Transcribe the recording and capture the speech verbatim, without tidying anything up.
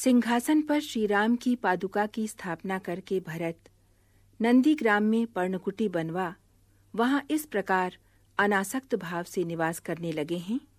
सिंहासन पर श्री राम की पादुका की स्थापना करके भरत नंदीग्राम में पर्णकुटी बनवा वहां इस प्रकार अनासक्त भाव से निवास करने लगे हैं।